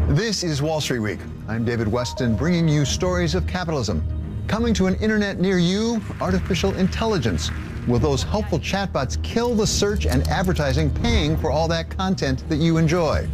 This is Wall Street Week. I'm David Weston, bringing you stories of capitalism. Coming to an internet near you, artificial intelligence. Will those helpful chatbots kill the search and advertising paying for all that content that you enjoy?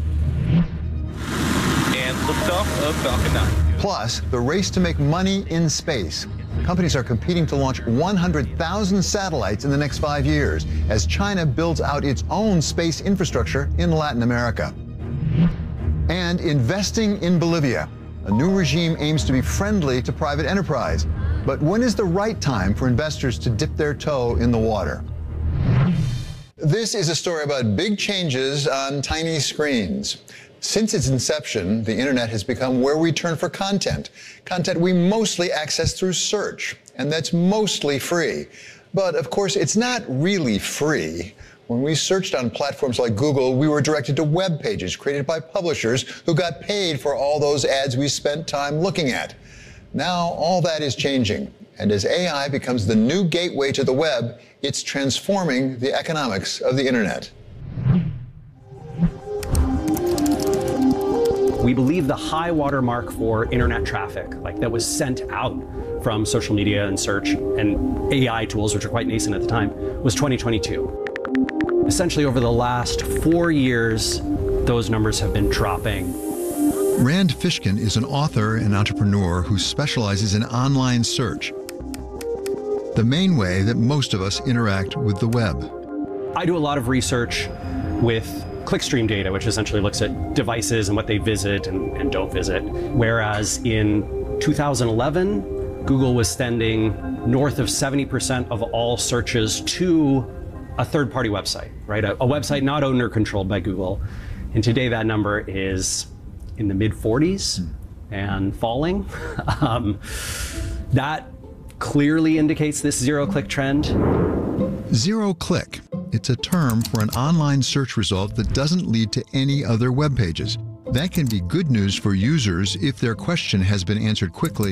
And liftoff of Falcon 9. Plus, the race to make money in space. Companies are competing to launch 100,000 satellites in the next 5 years as China builds out its own space infrastructure in Latin America. And investing in Bolivia. A new regime aims to be friendly to private enterprise. But when is the right time for investors to dip their toe in the water? This is a story about big changes on tiny screens. Since its inception, the internet has become where we turn for content we mostly access through search, and that's mostly free. But of course, it's not really free. When we searched on platforms like Google, we were directed to web pages created by publishers who got paid for all those ads we spent time looking at. Now, all that is changing. And as AI becomes the new gateway to the web, it's transforming the economics of the internet. We believe the high water mark for internet traffic, like that was sent out from social media and search and AI tools, which were quite nascent at the time, was 2022. Essentially, over the last 4 years, those numbers have been dropping. Rand Fishkin is an author and entrepreneur who specializes in online search, the main way that most of us interact with the web. I do a lot of research with clickstream data, which essentially looks at devices and what they visit and don't visit. Whereas in 2011, Google was sending north of 70% of all searches to a third-party website, right? A website not owned or controlled by Google. And today that number is in the mid-40s and falling. That clearly indicates this zero-click trend. Zero-click. It's a term for an online search result that doesn't lead to any other web pages. That can be good news for users if their question has been answered quickly